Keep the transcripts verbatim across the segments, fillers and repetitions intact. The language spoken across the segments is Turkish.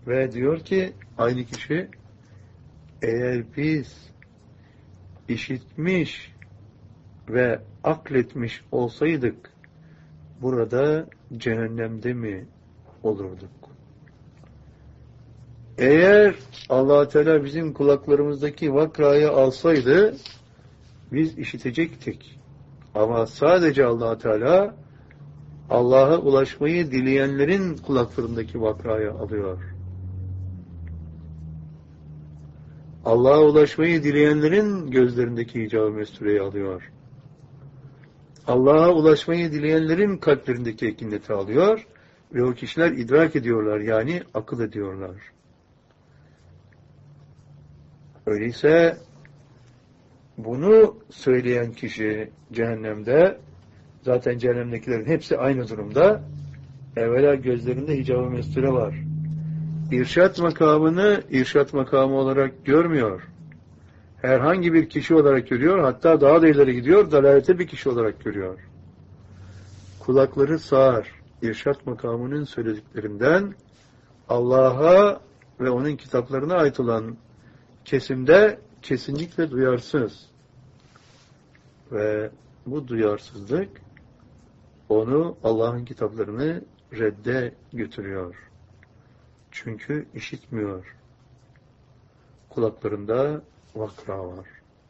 Ve diyor ki aynı kişi, eğer biz işitmiş ve akletmiş olsaydık burada cehennemde mi olurduk? Eğer Allah Teala bizim kulaklarımızdaki vakrayı alsaydı biz işitecektik. Ama sadece Allah Teala Allah'a ulaşmayı dileyenlerin kulaklarındaki vakrayı alıyor. Allah'a ulaşmayı dileyenlerin gözlerindeki icab-ı mestureyi alıyor. Allah'a ulaşmayı dileyenlerin kalplerindeki ekineti alıyor ve o kişiler idrak ediyorlar, yani akıl ediyorlar. Öyleyse bunu söyleyen kişi cehennemde, zaten cehennemdekilerin hepsi aynı durumda. Evvela gözlerinde hicab-ı mesture var. İrşat makamını irşat makamı olarak görmüyor. Herhangi bir kişi olarak görüyor, hatta daha da ileri gidiyor, dalalete bir kişi olarak görüyor. Kulakları sağır, irşat makamının söylediklerinden Allah'a ve onun kitaplarına ait olan kesimde kesinlikle duyarsız. Ve bu duyarsızlık onu Allah'ın kitaplarını redde götürüyor. Çünkü işitmiyor. Kulaklarında vakra var.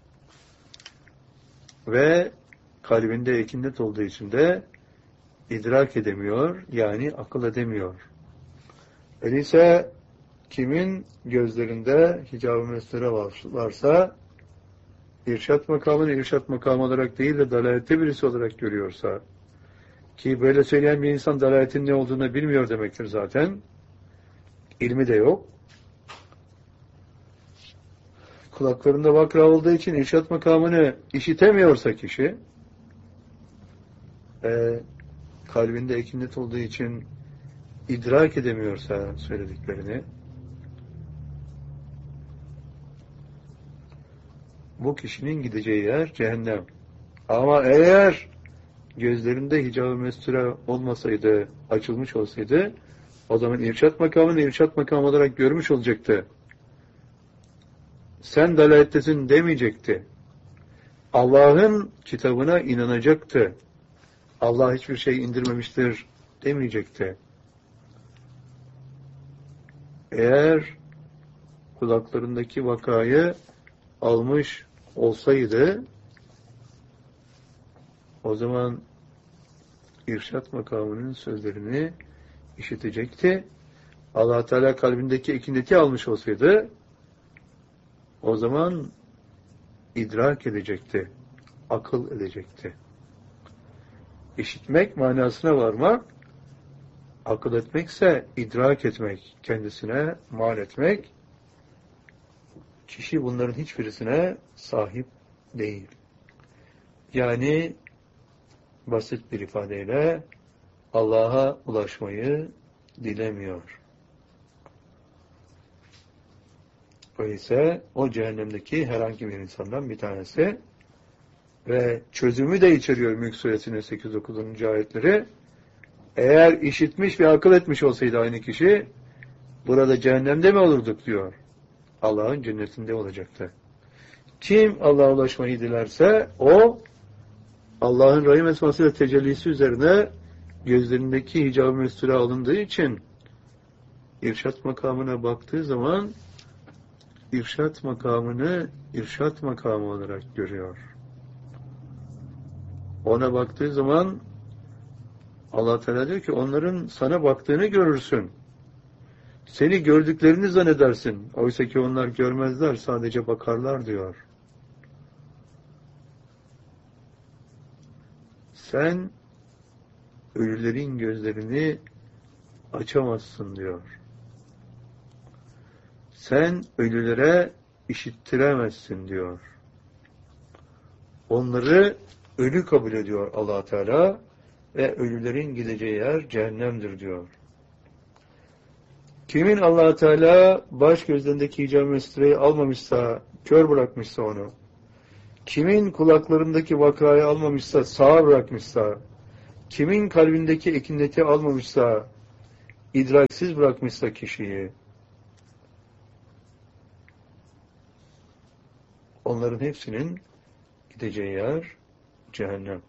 Ve kalbinde ekinnet olduğu için de idrak edemiyor, yani akıl edemiyor. Öyleyse kimin gözlerinde hicab-ı mesture varsa, irşat makamını irşat makamı olarak değil de dalalette birisi olarak görüyorsa, ki böyle söyleyen bir insan dalaletin ne olduğunu bilmiyor demektir zaten, ilmi de yok. Kulaklarında vakra olduğu için irşat makamını işitemiyorsa kişi, e, kalbinde ekinnet olduğu için idrak edemiyorsa söylediklerini, bu kişinin gideceği yer cehennem. Ama eğer gözlerinde hicab-ı mesture olmasaydı, açılmış olsaydı, o zaman irşat makamını irşat makamı olarak görmüş olacaktı. Sen dalalettesin demeyecekti. Allah'ın kitabına inanacaktı. Allah hiçbir şey indirmemiştir demeyecekti. Eğer kulaklarındaki vakayı almış olsaydı, o zaman irşat makamının sözlerini işitecekti. Allah Teala kalbindeki ekineti almış olsaydı, o zaman idrak edecekti, akıl edecekti. İşitmek manasına varmak, akıl etmekse idrak etmek, kendisine mal etmek. Kişi bunların hiçbirisine sahip değil. Yani basit bir ifadeyle Allah'a ulaşmayı dilemiyor. Öyleyse o cehennemdeki herhangi bir insandan bir tanesi ve çözümü de içeriyor Mülk Suresinin sekiz dokuzuncu ayetleri. Eğer işitmiş ve akıl etmiş olsaydı aynı kişi, burada cehennemde mi olurduk diyor. Allah'ın cennetinde olacaktı. Kim Allah'a ulaşmayı dilerse o, Allah'ın rahim esması ve tecellisi üzerine gözlerindeki hicab-ı mesture alındığı için irşat makamına baktığı zaman irşat makamını irşat makamı olarak görüyor. Ona baktığı zaman Allah Teala diyor ki onların sana baktığını görürsün. Seni gördüklerini zannedersin. Oysa ki onlar görmezler, sadece bakarlar diyor. Sen ölülerin gözlerini açamazsın diyor. Sen ölülere işittiremezsin diyor. Onları ölü kabul ediyor Allah Teala ve ölülerin gideceği yer cehennemdir diyor. Kimin Allah Teala baş gözlerindeki hicab-ı mestureyi almamışsa, kör bırakmışsa onu, kimin kulaklarındaki vakrayı almamışsa, sağır bırakmışsa, kimin kalbindeki ekineti almamışsa, idraksiz bırakmışsa kişiyi, onların hepsinin gideceği yer cehennem.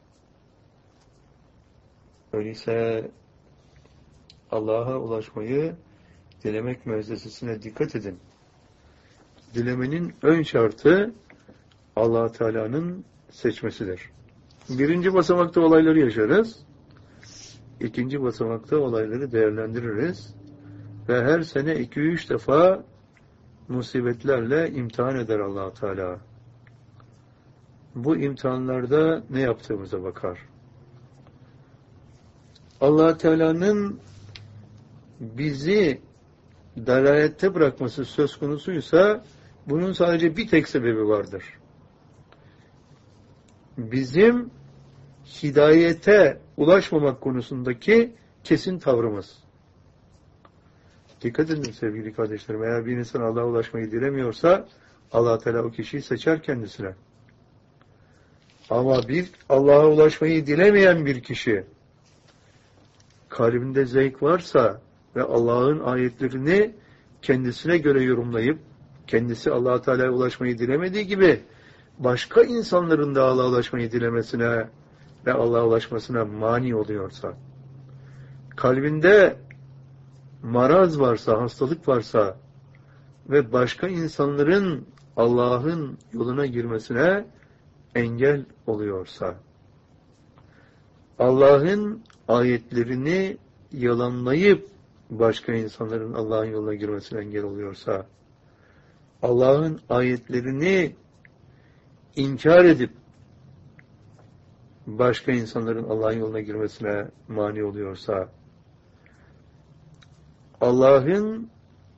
Öyleyse Allah'a ulaşmayı dilemek müessesesine dikkat edin. Dilemenin ön şartı Allah Teala'nın seçmesidir. Birinci basamakta olayları yaşarız. İkinci basamakta olayları değerlendiririz. Ve her sene iki üç defa musibetlerle imtihan eder Allah Teala. Bu imtihanlarda ne yaptığımıza bakar. Allah Teala'nın bizi dalalette bırakması söz konusuysa bunun sadece bir tek sebebi vardır. Bizim hidayete ulaşmamak konusundaki kesin tavrımız. Dikkat edin sevgili kardeşlerim. Eğer bir insan Allah'a ulaşmayı dilemiyorsa Allah Teala o kişiyi seçer kendisine. Ama bir Allah'a ulaşmayı dilemeyen bir kişi kalbinde zevk varsa ve Allah'ın ayetlerini kendisine göre yorumlayıp kendisi Allah Teala'ya ulaşmayı dilemediği gibi başka insanların da Allah'a ulaşmayı dilemesine ve Allah'a ulaşmasına mani oluyorsa, kalbinde maraz varsa, hastalık varsa ve başka insanların Allah'ın yoluna girmesine engel oluyorsa, Allah'ın ayetlerini yalanlayıp başka insanların Allah'ın yoluna girmesine engel oluyorsa, Allah'ın ayetlerini inkar edip başka insanların Allah'ın yoluna girmesine mani oluyorsa, Allah'ın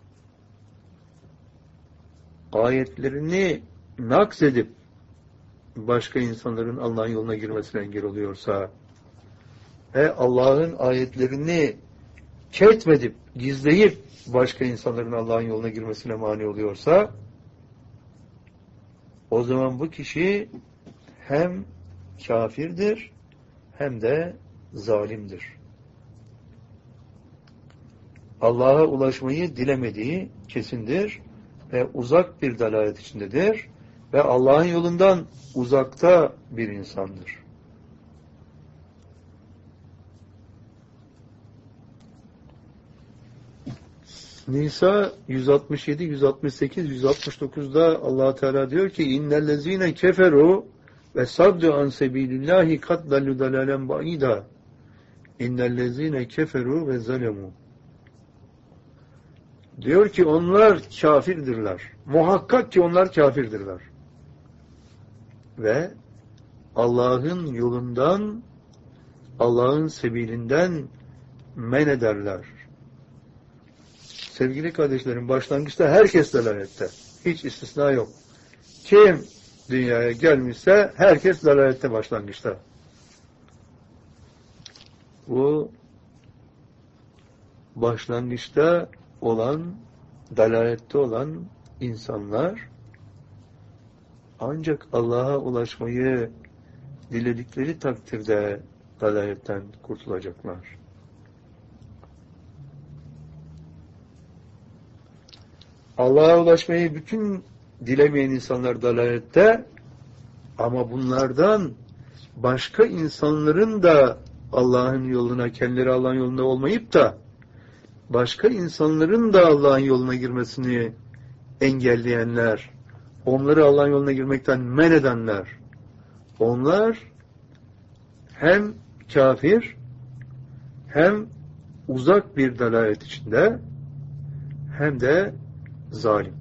ayetlerini naks edip başka insanların Allah'ın yoluna girmesine engel oluyorsa ve Allah'ın ayetlerini ketmedip, gizleyip başka insanların Allah'ın yoluna girmesine mani oluyorsa, o zaman bu kişi hem kafirdir hem de zalimdir. Allah'a ulaşmayı dilemediği kesindir ve uzak bir dalalet içindedir ve Allah'ın yolundan uzakta bir insandır. Nisa yüz altmış yedi, yüz altmış sekiz, yüz altmış dokuzda Allah Teala diyor ki innellezine keferu ve saddu an sebilillahi kad dallu dalalen ba'ida innellezine keferu ve zalemu. Diyor ki onlar kafirdirler. Muhakkak ki onlar kafirdirler. Ve Allah'ın yolundan, Allah'ın sebilinden men ederler. Sevgili kardeşlerim, başlangıçta herkes dalalette. Hiç istisna yok. Kim dünyaya gelmişse herkes dalalette başlangıçta. Bu başlangıçta olan, dalalette olan insanlar ancak Allah'a ulaşmayı diledikleri takdirde dalaletten kurtulacaklar. Allah'a ulaşmayı bütün dilemeyen insanlar dalalette, ama bunlardan başka insanların da Allah'ın yoluna, kendileri Allah'ın yolunda olmayıp da başka insanların da Allah'ın yoluna girmesini engelleyenler, onları Allah'ın yoluna girmekten men edenler, onlar hem kafir hem uzak bir dalalet içinde hem de zalim.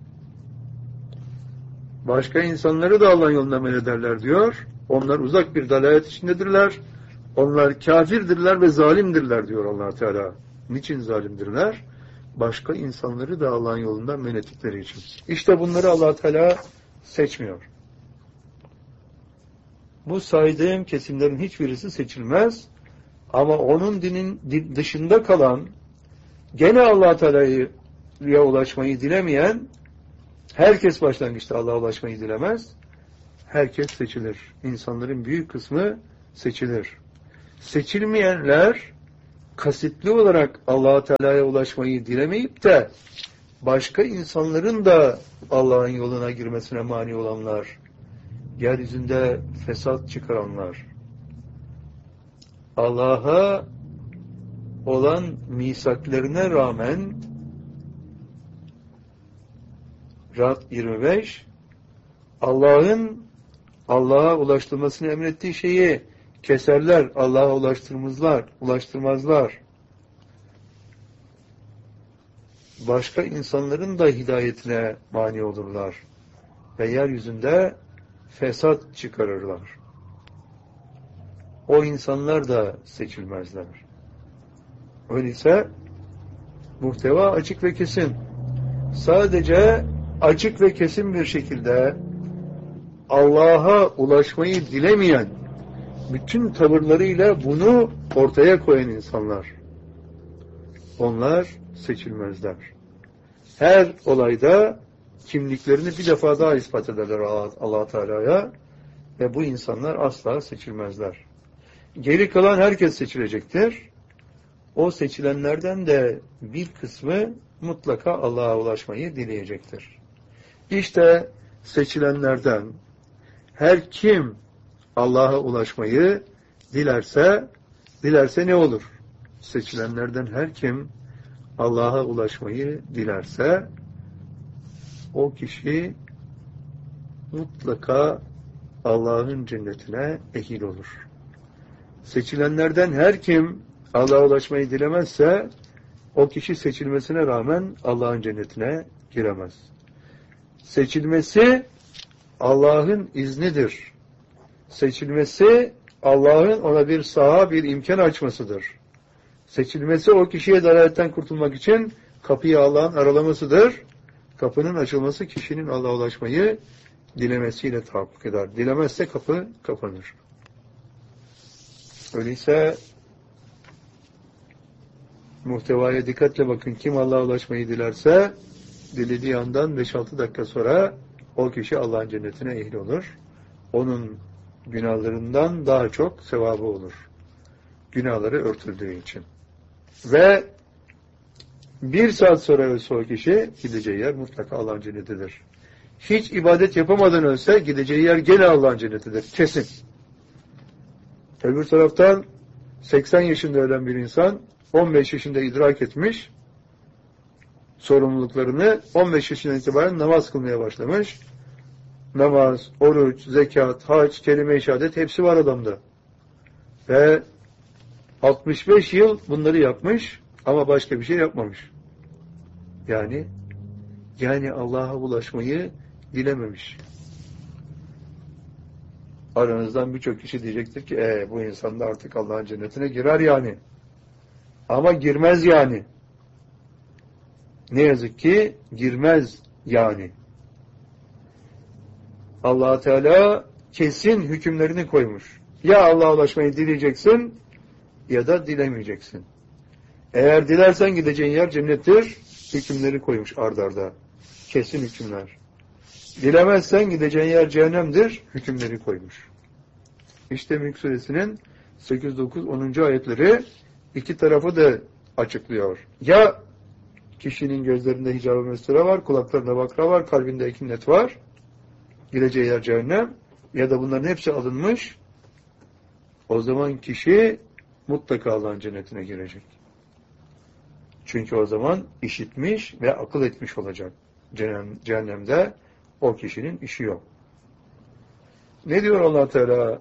Başka insanları da Allah'ın yoluna men ederler diyor. Onlar uzak bir dalalet içindedirler. Onlar kafirdirler ve zalimdirler diyor Allah Teala. Niçin zalimdirler? Başka insanları da Allah'ın yolundan men ettikleri için. İşte bunları Allah Teala seçmiyor. Bu saydığım kesimlerin hiçbirisi seçilmez. Ama onun dinin dışında kalan, gene Allah Teala'ya ulaşmayı dilemeyen, herkes başlangıçta Allah'a ulaşmayı dilemez. Herkes seçilir. İnsanların büyük kısmı seçilir. Seçilmeyenler kasıtlı olarak Allah Teala'ya ulaşmayı dilemeyip de başka insanların da Allah'ın yoluna girmesine mani olanlar, yeryüzünde fesat çıkaranlar, Allah'a olan misaklarına rağmen Ra'd yirmi beş Allah'ın Allah'a ulaştırmasını emrettiği şeyi keserler, Allah'a ulaştırmazlar, ulaştırmazlar. Başka insanların da hidayetine mani olurlar ve yeryüzünde fesat çıkarırlar. O insanlar da seçilmezler. Öyleyse muhteva açık ve kesin. Sadece açık ve kesin bir şekilde Allah'a ulaşmayı dilemeyen, bütün tavırlarıyla bunu ortaya koyan insanlar, onlar seçilmezler. Her olayda kimliklerini bir defa daha ispat ederler Allah Teala'ya ve bu insanlar asla seçilmezler. Geri kalan herkes seçilecektir. O seçilenlerden de bir kısmı mutlaka Allah'a ulaşmayı dileyecektir. İşte seçilenlerden her kim Allah'a ulaşmayı dilerse, dilerse ne olur? Seçilenlerden her kim Allah'a ulaşmayı dilerse, o kişi mutlaka Allah'ın cennetine ehil olur. Seçilenlerden her kim Allah'a ulaşmayı dilemezse, o kişi seçilmesine rağmen Allah'ın cennetine giremez. Seçilmesi Allah'ın iznidir. Seçilmesi Allah'ın ona bir saha, bir imkan açmasıdır. Seçilmesi o kişiye dalaletten kurtulmak için kapıyı Allah'ın aralamasıdır. Kapının açılması kişinin Allah'a ulaşmayı dilemesiyle tahakkuk eder. Dilemezse kapı kapanır. Öyleyse muhtevaya dikkatle bakın. Kim Allah'a ulaşmayı dilerse dilediği andan beş altı dakika sonra o kişi Allah'ın cennetine ehil olur. Onun günahlarından daha çok sevabı olur. Günahları örtüldüğü için. Ve bir saat sonra ölse o kişi gideceği yer mutlaka Allah'ın cennetidir. Hiç ibadet yapamadan ölse gideceği yer gene Allah'ın cennetidir. Kesin. Öbür taraftan seksen yaşında ölen bir insan on beş yaşında idrak etmiş sorumluluklarını, on beş yaşından itibaren namaz kılmaya başlamış. Namaz, oruç, zekat, hac, kelime-i şehadet hepsi var adamda. Ve altmış beş yıl bunları yapmış ama başka bir şey yapmamış. Yani yani Allah'a ulaşmayı dilememiş. Aranızdan birçok kişi diyecektir ki e, bu insan da artık Allah'ın cennetine girer yani. Ama girmez yani. Ne yazık ki girmez yani. Allah Teala kesin hükümlerini koymuş. Ya Allah'a ulaşmayı dileyeceksin ya da dilemeyeceksin. Eğer dilersen gideceğin yer cennettir. Hükümleri koymuş ard arda. Kesin hükümler. Dilemezsen gideceğin yer cehennemdir. Hükümleri koymuş. İşte Mülk Suresinin sekiz, dokuz, onuncu ayetleri iki tarafı da açıklıyor. Ya kişinin gözlerinde hicab-ı mesture var, kulaklarında bakra var, kalbinde ekinet var. Gideceği yer cehennem. Ya da bunların hepsi alınmış. O zaman kişi mutlaka Allah'ın cennetine girecek. Çünkü o zaman işitmiş ve akıl etmiş olacak. Cehennemde o kişinin işi yok. Ne diyor Allah Teala?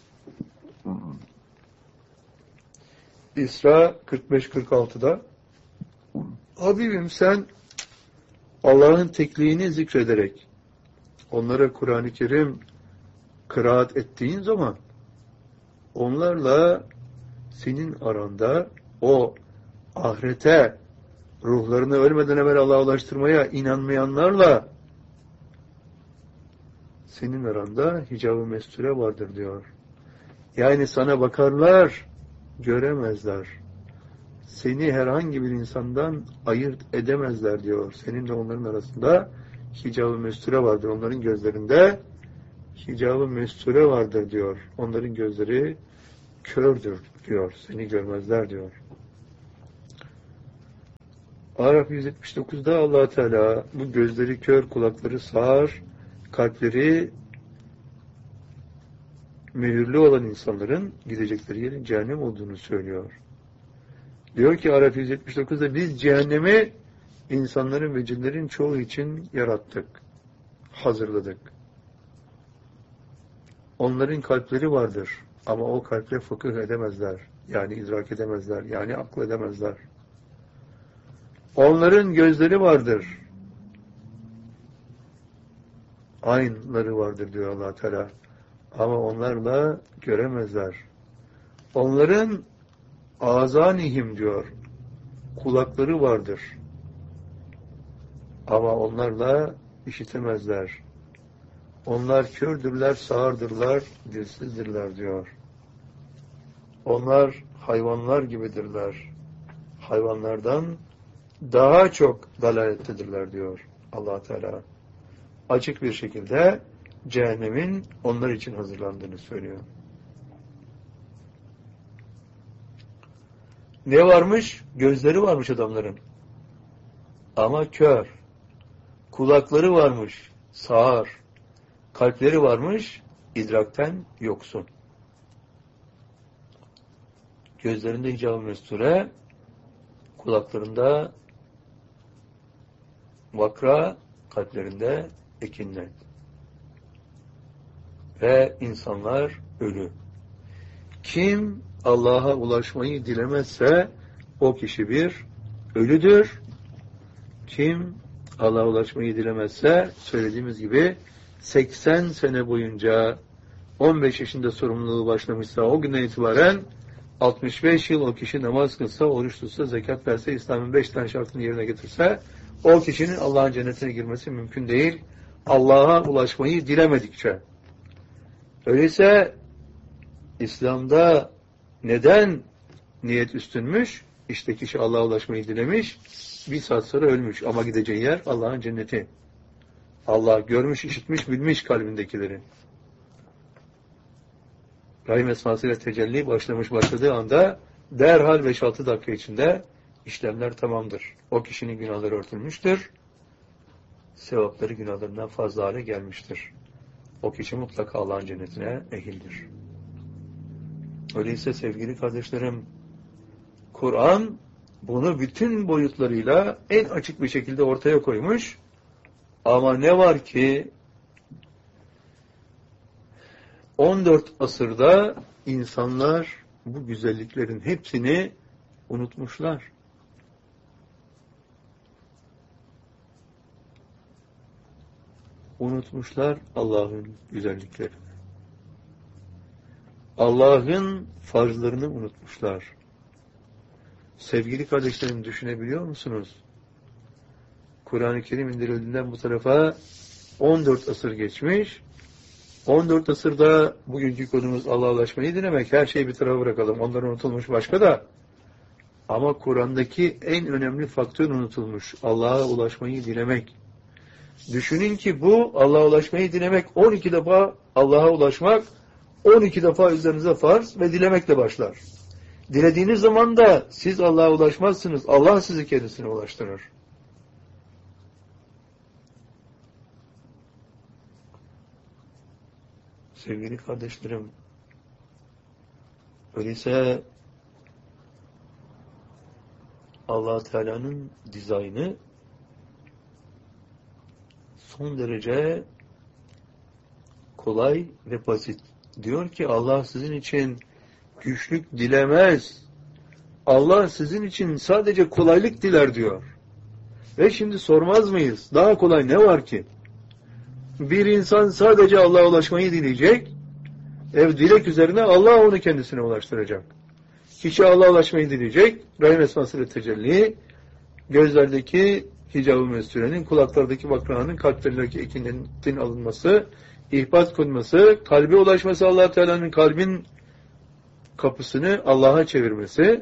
İsra kırk beş kırk altıda Habibim sen Allah'ın tekliğini zikrederek onlara Kur'an-ı Kerim kıraat ettiğin zaman onlarla senin aranda o ahirete ruhlarını ölmeden evvel Allah'a ulaştırmaya inanmayanlarla senin aranda hicab-ı mesture vardır diyor. Yani sana bakarlar, göremezler. Seni herhangi bir insandan ayırt edemezler diyor. Seninle onların arasında hicab-ı mesture vardır. Onların gözlerinde hicab-ı mesture vardır diyor. Onların gözleri kördür diyor. Seni görmezler diyor. Araf yüz yetmiş dokuzda Allah Teala bu gözleri kör, kulakları sağır, kalpleri mühürlü olan insanların gidecekleri yerin cehennem olduğunu söylüyor. Diyor ki Araf yüz yetmiş dokuzda biz cehennemi insanların ve cinlerin çoğu için yarattık, hazırladık. Onların kalpleri vardır ama o kalple fıkıh edemezler. Yani idrak edemezler, yani akıl edemezler. Onların gözleri vardır. Aynları vardır diyor Allah Teala. Ama onlarla göremezler. Onların azanihim diyor. Kulakları vardır. Ama onlarla işitemezler. Onlar kördürler, sağırdırlar, dilsizdirler diyor. Onlar hayvanlar gibidirler. Hayvanlardan daha çok dalalettedirler diyor Allah Teala. Açık bir şekilde cehennemin onlar için hazırlandığını söylüyor. Ne varmış? Gözleri varmış adamların. Ama kör. Kulakları varmış. Sağır. Kalpleri varmış. İdrakten yoksun. Gözlerinde hicab-ı mesture, kulaklarında vakra, kalplerinde ekinnet. Ve insanlar ölü. Kim Allah'a ulaşmayı dilemezse o kişi bir ölüdür. Kim Allah'a ulaşmayı dilemezse söylediğimiz gibi seksen sene boyunca on beş yaşında sorumluluğu başlamışsa o günden itibaren altmış beş yıl o kişi namaz kılsa, oruç tutsa, zekat verse, İslam'ın beş tane şartını yerine getirse o kişinin Allah'ın cennetine girmesi mümkün değil. Allah'a ulaşmayı dilemedikçe. Öyleyse İslam'da neden niyet üstünmüş? İşte kişi Allah'a ulaşmayı dilemiş, bir saat sonra ölmüş ama gideceği yer Allah'ın cenneti. Allah görmüş, işitmiş, bilmiş kalbindekileri. Rahim esmasıyla tecelli başlamış başladığı anda derhal beş altı dakika içinde işlemler tamamdır. O kişinin günahları örtülmüştür. Sevapları günahlarından fazla hale gelmiştir. O kişi mutlaka Allah'ın cennetine ehildir. Öyleyse sevgili kardeşlerim, Kur'an bunu bütün boyutlarıyla en açık bir şekilde ortaya koymuş. Ama ne var ki on dört asırda insanlar bu güzelliklerin hepsini unutmuşlar. Unutmuşlar Allah'ın güzelliklerini. Allah'ın farzlarını unutmuşlar. Sevgili kardeşlerim, düşünebiliyor musunuz? Kur'an-ı Kerim indirildiğinden bu tarafa on dört asır geçmiş. on dört asırda bugünkü konumuz Allah'a ulaşmayı dilemek. Her şeyi bir tarafa bırakalım. Onlar unutulmuş başka da. Ama Kur'an'daki en önemli faktör unutulmuş. Allah'a ulaşmayı dilemek. Düşünün ki bu Allah'a ulaşmayı dilemek on iki defa Allah'a ulaşmak, on iki defa üzerinize farz ve dilemekle başlar. Dilediğiniz zaman da siz Allah'a ulaşmazsınız. Allah sizi kendisine ulaştırır. Sevgili kardeşlerim, öyleyse Allah Teala'nın dizaynı son derece kolay ve basit. Diyor ki Allah sizin için güçlük dilemez. Allah sizin için sadece kolaylık diler diyor. Ve şimdi sormaz mıyız? Daha kolay ne var ki? Bir insan sadece Allah'a ulaşmayı dileyecek. Ev dilek üzerine Allah onu kendisine ulaştıracak. Kişi Allah'a ulaşmayı dileyecek. Rahim esmasıyla tecelli, gözlerdeki hicab-ı mesturenin, kulaklardaki vakranın, kalplerindeki ekinetin alınması, ihbat konması, kalbe ulaşması, Allah Teala'nın kalbin kapısını Allah'a çevirmesi,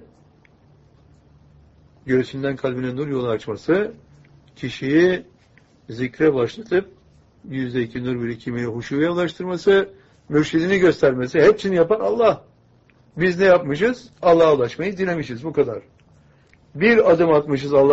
göğsünden kalbine nur yolu açması, kişiyi zikre başlatıp yüzde iki nur birikimi huşuya ulaştırması, mürşidini göstermesi, hepsini yapan Allah. Biz ne yapmışız? Allah'a ulaşmayı dilemişiz. Bu kadar. Bir adım atmışız Allah